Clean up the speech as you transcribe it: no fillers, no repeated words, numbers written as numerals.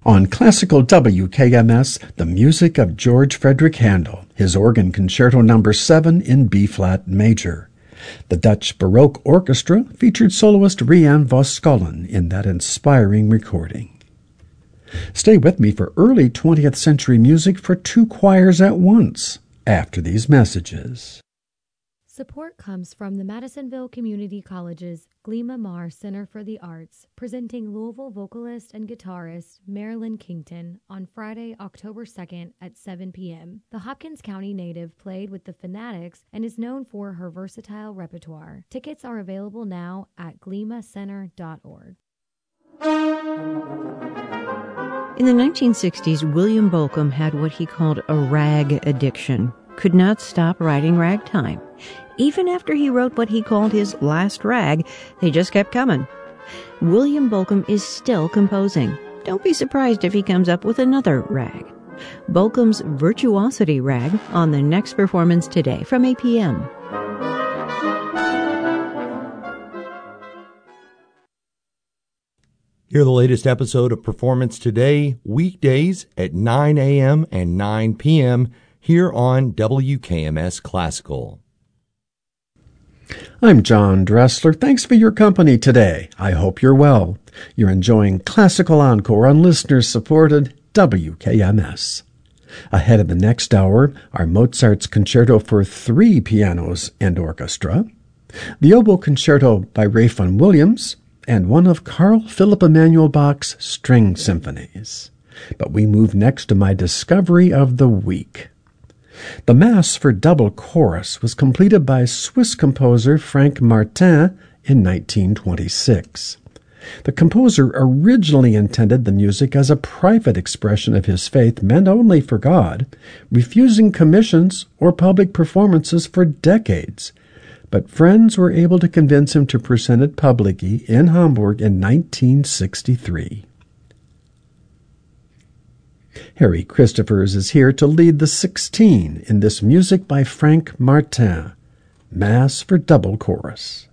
On classical WKMS, the music of George Frederick Handel, his organ concerto number 7 in B-flat major. The Dutch Baroque Orchestra featured soloist Rian Voskollen in that inspiring recording. Stay with me for early 20th century music for two choirs at once after these messages. Support comes from the Madisonville Community College's Glima Mar Center for the Arts, presenting Louisville vocalist and guitarist Marilyn Kington on Friday, October 2nd at 7 p.m. The Hopkins County native played with the Fanatics and is known for her versatile repertoire. Tickets are available now at glimacenter.org. In the 1960s, William Bolcom had what he called a rag addiction. Could not stop writing ragtime. Even after he wrote what he called his last rag, they just kept coming. William Bolcom is still composing. Don't be surprised if he comes up with another rag. Bolcom's Virtuosity Rag on the next performance today from 8 p.m. Hear the latest episode of Performance Today, weekdays at 9 a.m. and 9 p.m. here on WKMS Classical. I'm John Dressler. Thanks for your company today. I hope you're well. You're enjoying Classical Encore on listener-supported WKMS. Ahead of the next hour are Mozart's Concerto for 3 pianos and orchestra, the Oboe Concerto by Ralph Vaughan Williams, and one of Carl Philipp Emanuel Bach's string symphonies. But we move next to my discovery of the week. The Mass for double chorus was completed by Swiss composer Frank Martin in 1926. The composer originally intended the music as a private expression of his faith meant only for God, refusing commissions or public performances for decades. But friends were able to convince him to present it publicly in Hamburg in 1963. Harry Christophers is here to lead the 16 in this music by Frank Martin, Mass for double chorus.